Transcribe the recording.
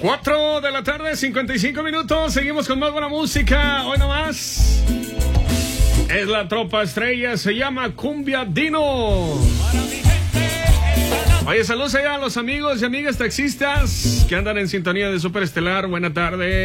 4 de la tarde, 55 minutos. Seguimos con más buena música. Hoy nomás es la tropa estrella. Se llama Cumbia Dino. Oye, saludos allá a los amigos y amigas taxistas que andan en sintonía de Super Estelar. Buena tarde.